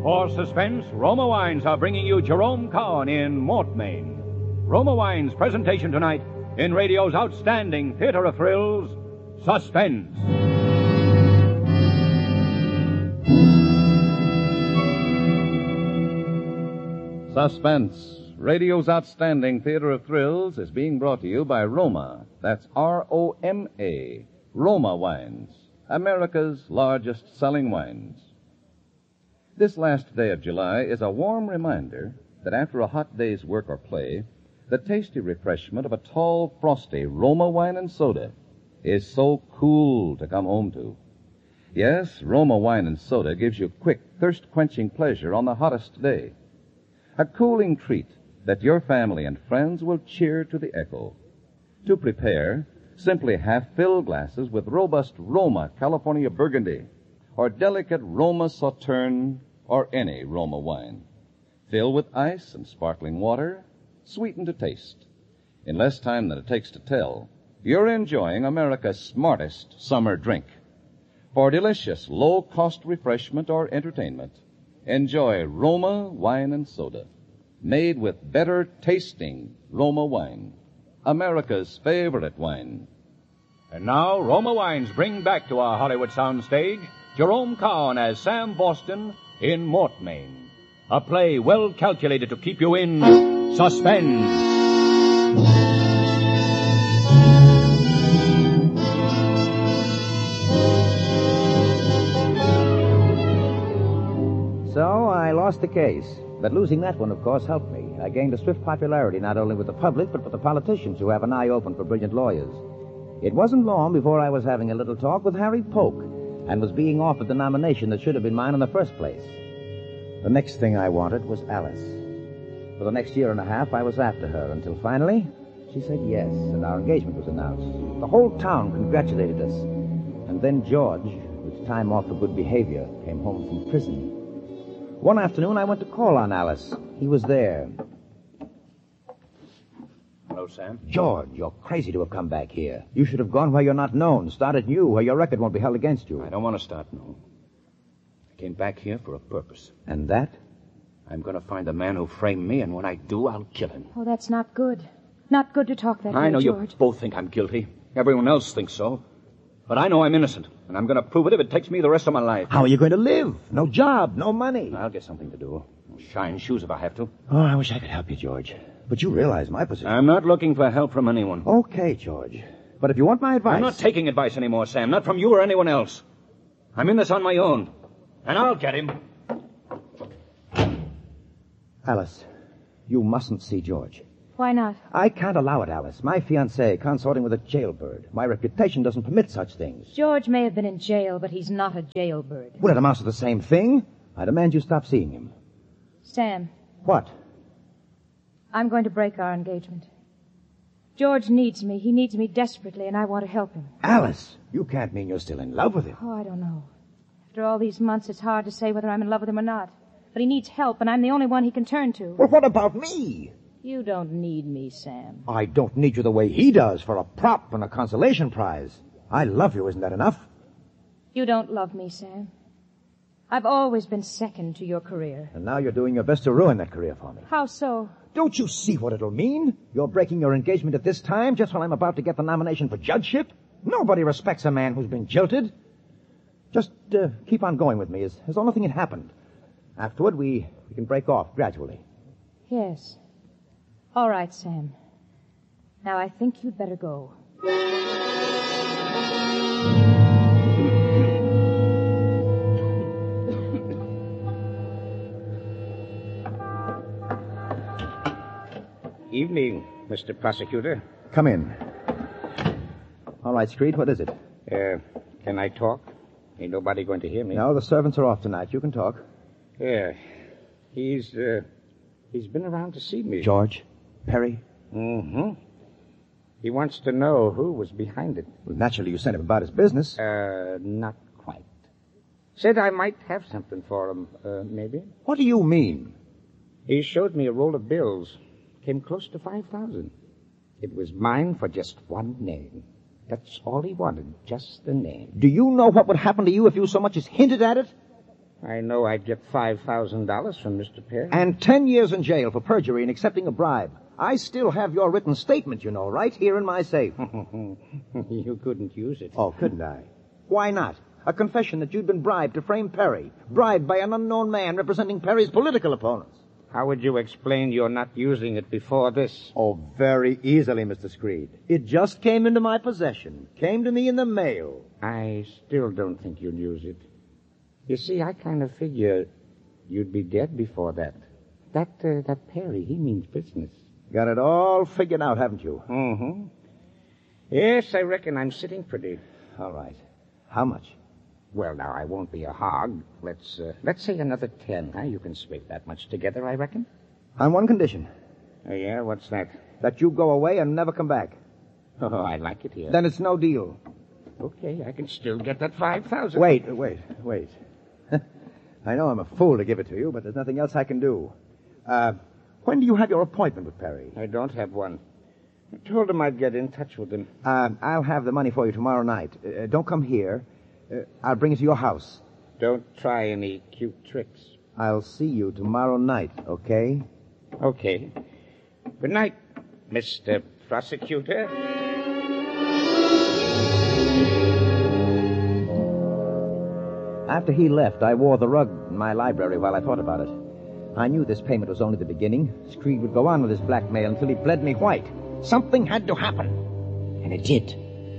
For suspense, Roma Wines are bringing you Jerome Cowan in Mortmain. Roma Wines' presentation tonight in radio's outstanding theater of thrills, Suspense. Suspense, radio's outstanding theater of thrills, is being brought to you by Roma. That's R-O-M-A. Roma Wines, America's largest selling wines. This last day of July is a warm reminder that after a hot day's work or play, the tasty refreshment of a tall, frosty Roma wine and soda is so cool to come home to. Yes, Roma wine and soda gives you quick, thirst-quenching pleasure on the hottest day. A cooling treat that your family and friends will cheer to the echo. To prepare, simply half-fill glasses with robust Roma California Burgundy or delicate Roma Sauterne or any Roma wine. Fill with ice and sparkling water, sweeten to taste. In less time than it takes to tell, you're enjoying America's smartest summer drink. For delicious, low-cost refreshment or entertainment, enjoy Roma wine and soda, made with better-tasting Roma wine, America's favorite wine. And now, Roma Wines bring back to our Hollywood soundstage Jerome Cowan as Sam Boston in Mortmain, a play well calculated to keep you in suspense. So I lost the case. But losing that one, of course, helped me. I gained a swift popularity not only with the public, but with the politicians who have an eye open for brilliant lawyers. It wasn't long before I was having a little talk with Harry Polk and was being offered the nomination that should have been mine in the first place. The next thing I wanted was Alice. For the next year and a half, I was after her until finally she said yes, and our engagement was announced. The whole town congratulated us. And then George, with time off for good behavior, came home from prison. One afternoon, I went to call on Alice. He was there. Hello, Sam. George, you're crazy to have come back here. You should have gone where you're not known, started new, where your record won't be held against you. I don't want to start new. I came back here for a purpose. And that? I'm going to find the man who framed me, and when I do, I'll kill him. Oh, that's not good. Not good to talk that way, I know George. You both think I'm guilty. Everyone else thinks so. But I know I'm innocent, and I'm going to prove it if it takes me the rest of my life. How are you going to live? No job, no money. I'll get something to do. Shine shoes if I have to. Oh, I wish I could help you, George. But you realize my position. I'm not looking for help from anyone. Okay, George. But if you want my advice... I'm not taking advice anymore, Sam. Not from you or anyone else. I'm in this on my own. And I'll get him. Alice, you mustn't see George. Why not? I can't allow it, Alice. My fiancé consorting with a jailbird. My reputation doesn't permit such things. George may have been in jail, but he's not a jailbird. Well, it amounts to the same thing. I demand you stop seeing him. Sam. What? I'm going to break our engagement. George needs me. He needs me desperately, and I want to help him. Alice, you can't mean you're still in love with him. Oh, I don't know. After all these months, it's hard to say whether I'm in love with him or not. But he needs help, and I'm the only one he can turn to. Well, what about me? You don't need me, Sam. I don't need you the way he does for a prop and a consolation prize. I love you, isn't that enough? You don't love me, Sam. I've always been second to your career. And now you're doing your best to ruin that career for me. How so? Don't you see what it'll mean? You're breaking your engagement at this time just when I'm about to get the nomination for judgeship? Nobody respects a man who's been jilted. Just keep on going with me as though nothing had happened. Afterward, we can break off gradually. Yes. All right, Sam. Now I think you'd better go. Evening, Mr. Prosecutor. Come in. All right, Street, what is it? Can I talk? Ain't nobody going to hear me. No, the servants are off tonight. You can talk. Yeah. He's been around to see me. George? Perry? Mm-hmm. He wants to know who was behind it. Well, naturally, you sent him about his business. Not quite. Said I might have something for him, maybe. What do you mean? He showed me a roll of bills. Came close to 5,000. It was mine for just one name. That's all he wanted, just the name. Do you know what would happen to you if you so much as hinted at it? I know I'd get $5,000 from Mr. Perry. And 10 years in jail for perjury and accepting a bribe. I still have your written statement, you know, right here in my safe. You couldn't use it. Oh, couldn't I? Why not? A confession that you'd been bribed to frame Perry. Bribed by an unknown man representing Perry's political opponents. How would you explain you're not using it before this? Oh, very easily, Mr. Screed. It just came into my possession. Came to me in the mail. I still don't think you'll use it. You see, I kind of figure you'd be dead before that. That Perry, he means business. Got it all figured out, haven't you? Mm-hmm. Yes, I reckon I'm sitting pretty. All right. How much? Well, now, I won't be a hog. Let's say another 10, huh? You can scrape that much together, I reckon. On one condition. Yeah, what's that? That you go away and never come back. Oh, I like it here. Then it's no deal. Okay, I can still get that 5,000. Wait. I know I'm a fool to give it to you, but there's nothing else I can do. When do you have your appointment with Perry? I don't have one. I told him I'd get in touch with him. I'll have the money for you tomorrow night. Don't come here. I'll bring it to your house. Don't try any cute tricks. I'll see you tomorrow night, okay? Okay. Good night, Mr. Prosecutor. After he left, I wore the rug in my library while I thought about it. I knew this payment was only the beginning. Screed would go on with his blackmail until he bled me white. Something had to happen. And it did.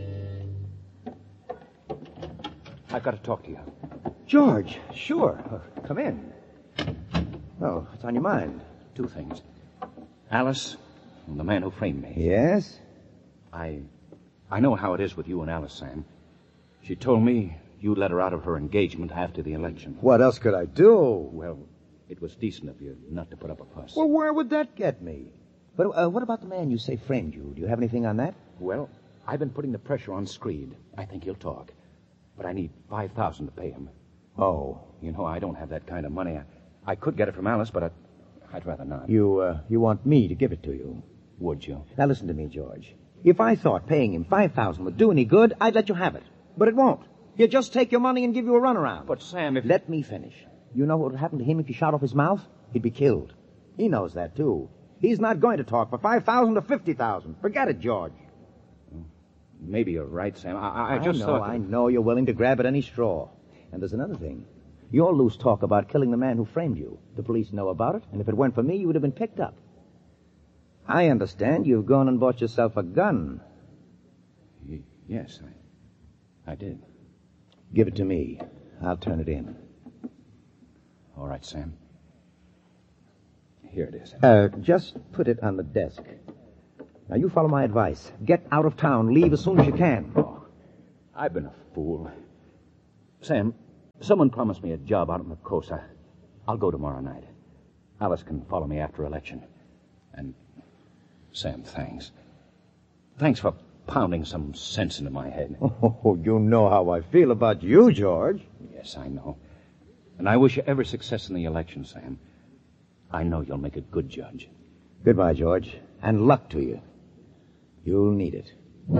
I've got to talk to you. George, sure. Come in. Oh, what's on your mind? Two things. Alice and the man who framed me. Yes? I know how it is with you and Alice, Sam. She told me you let her out of her engagement after the election. What else could I do? Well, it was decent of you not to put up a fuss. Well, where would that get me? But what about the man you say framed you? Do you have anything on that? Well, I've been putting the pressure on Screed. I think he'll talk. But I need $5,000 to pay him. Oh. You know, I don't have that kind of money. I could get it from Alice, but I'd rather not. You want me to give it to you? Would you? Now listen to me, George. If I thought paying him $5,000 would do any good, I'd let you have it. But it won't. He'll just take your money and give you a runaround. But, Sam, if... Let me finish. You know what would happen to him if you shot off his mouth? He'd be killed. He knows that, too. He's not going to talk for $5,000 or $50,000. Forget it, George. Maybe you're right, Sam. I just know, thought... I know you're willing to grab at any straw. And there's another thing. Your loose talk about killing the man who framed you. The police know about it, and if it weren't for me, you would have been picked up. I understand you've gone and bought yourself a gun. Yes, I did. Give it to me. I'll turn it in. All right, Sam. Here it is. Just put it on the desk. Now, you follow my advice. Get out of town. Leave as soon as you can. Oh, I've been a fool. Sam, someone promised me a job out on the coast. I'll go tomorrow night. Alice can follow me after election. And, Sam, thanks. Thanks for pounding some sense into my head. Oh, you know how I feel about you, George. Yes, I know. And I wish you every success in the election, Sam. I know you'll make a good judge. Goodbye, George. And luck to you. You'll need it.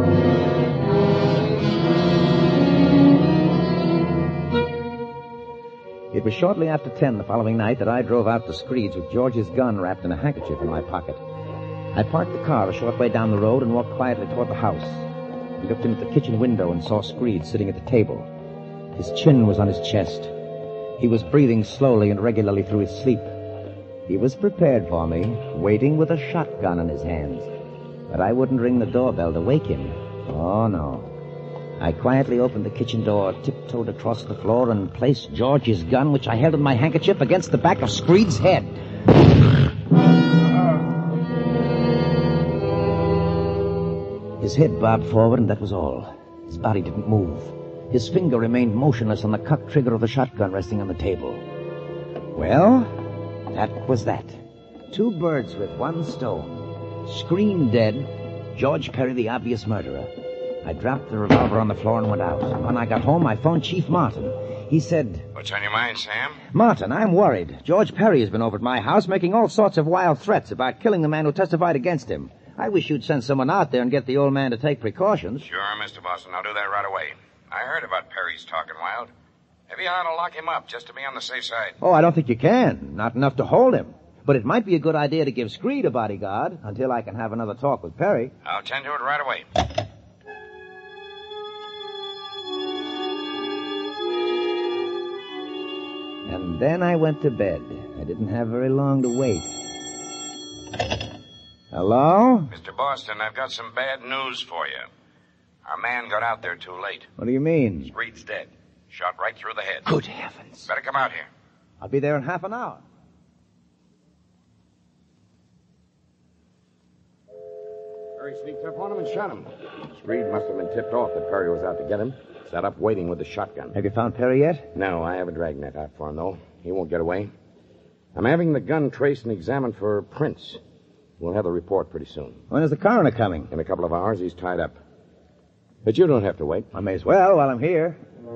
It was shortly after 10 the following night that I drove out to Screed's with George's gun wrapped in a handkerchief in my pocket. I parked the car a short way down the road and walked quietly toward the house. I looked in at the kitchen window and saw Screed sitting at the table. His chin was on his chest. He was breathing slowly and regularly through his sleep. He was prepared for me, waiting with a shotgun in his hands. But I wouldn't ring the doorbell to wake him. Oh, no. I quietly opened the kitchen door, tiptoed across the floor, and placed George's gun, which I held in my handkerchief, against the back of Screed's head. His head bobbed forward, and that was all. His body didn't move. His finger remained motionless on the cocked trigger of the shotgun resting on the table. Well, that was that. 2 birds with 1 stone. Screed dead, George Perry the obvious murderer. I dropped the revolver on the floor and went out. When I got home, I phoned Chief Martin. He said... What's on your mind, Sam? Martin, I'm worried. George Perry has been over at my house making all sorts of wild threats about killing the man who testified against him. I wish you'd send someone out there and get the old man to take precautions. Sure, Mr. Boston. I'll do that right away. I heard about Perry's talking wild. Maybe I ought to lock him up just to be on the safe side. Oh, I don't think you can. Not enough to hold him. But it might be a good idea to give Screed a bodyguard until I can have another talk with Perry. I'll tend to it right away. And then I went to bed. I didn't have very long to wait. Hello? Mr. Boston, I've got some bad news for you. Our man got out there too late. What do you mean? Screed's dead. Shot right through the head. Good heavens. Better come out here. I'll be there in half an hour. Perry sneaked up on him and shot him. Screed must have been tipped off that Perry was out to get him. Sat up waiting with the shotgun. Have you found Perry yet? No, I have a dragnet out for him, though. He won't get away. I'm having the gun traced and examined for prints. We'll have the report pretty soon. When is the coroner coming? In a couple of hours, he's tied up. But you don't have to wait. I may as well while I'm here.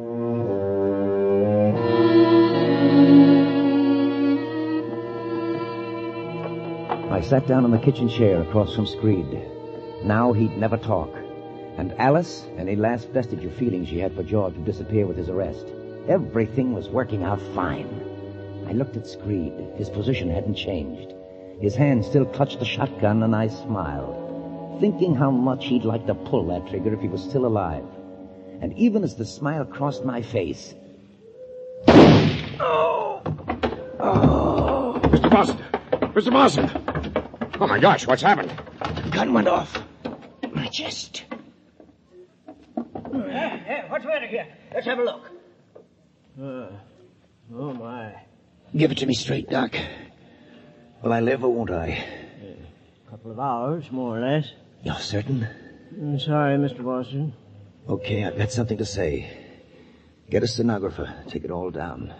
I sat down in the kitchen chair across from Screed. Now he'd never talk. And Alice, any last vestige of feeling she had for George would disappear with his arrest. Everything was working out fine. I looked at Screed. His position hadn't changed. His hand still clutched the shotgun, and I smiled, thinking how much he'd like to pull that trigger if he was still alive. And even as the smile crossed my face... Mr. Boston! Mr. Boston! Oh, my gosh, what's happened? The gun went off. My chest. What's the matter here? Let's have a look. Oh, my. Give it to me straight, Doc. Will I live or won't I? A couple of hours, more or less. You're certain? I'm sorry, Mr. Boston. Okay, I've got something to say. Get a stenographer. Take it all down.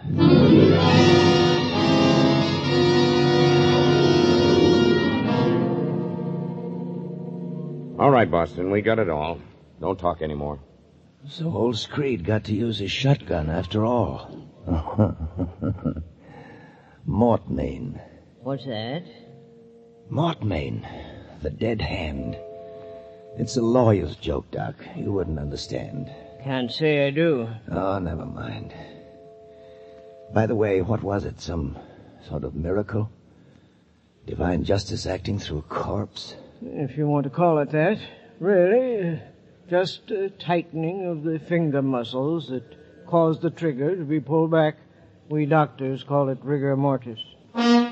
All right, Boston, we got it all. Don't talk anymore. So old Screed got to use his shotgun after all. Mortmain. What's that? Mortmain. The dead hand. It's a lawyer's joke, Doc. You wouldn't understand. Can't say I do. Oh, never mind. By the way, what was it? Some sort of miracle? Divine justice acting through a corpse? If you want to call it that. Really, just a tightening of the finger muscles that caused the trigger to be pulled back. We doctors call it rigor mortis.